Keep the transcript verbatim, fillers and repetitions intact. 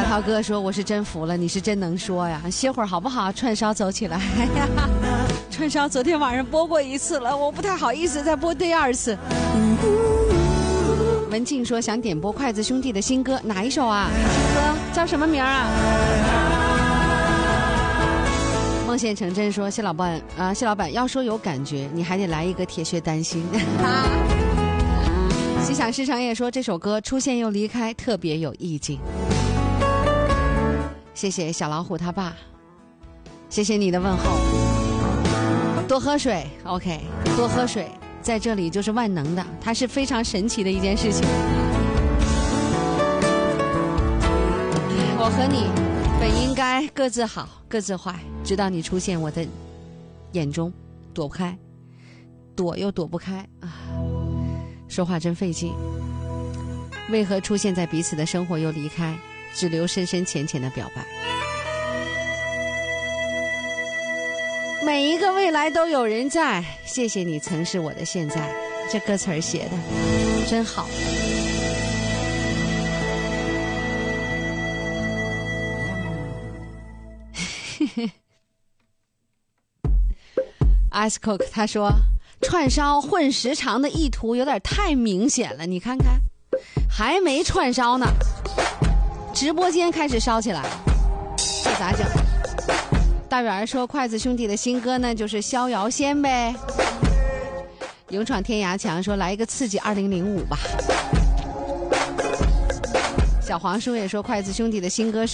涛哥说我是真服了，你是真能说呀，歇会儿好不好？串烧走起来。串烧昨天晚上播过一次了，我不太好意思再播第二次。文静说想点播筷子兄弟的新歌，哪一首啊？新歌叫什么名啊？梦现成真说谢老板啊，谢老板要说有感觉，你还得来一个铁血丹心。心想事成也说这首歌出现又离开特别有意境。谢谢小老虎他爸，谢谢你的问候。多喝水 OK， 多喝水在这里就是万能的，它是非常神奇的一件事情。我和你本应该各自好各自坏，直到你出现我的眼中，躲不开，躲又躲不开啊！说话真费劲。为何出现在彼此的生活又离开，只留深深浅浅的表白？每一个未来都有人在，谢谢你曾是我的现在。这歌词儿写的真好。Ice Cook 他说串烧混时长的意图有点太明显了，你看看还没串烧呢，直播间开始烧起来了，这咋整？大远说筷子兄弟的新歌呢就是逍遥仙呗。勇闯天涯墙说来一个刺激二零零五吧。小黄叔也说筷子兄弟的新歌是